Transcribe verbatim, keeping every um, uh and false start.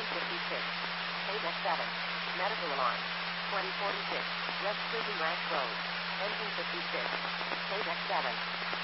fifty-six. Page seven. Medical alarm. twenty forty-six. West Prison Ranch Road. Engine fifty-six. Page seven.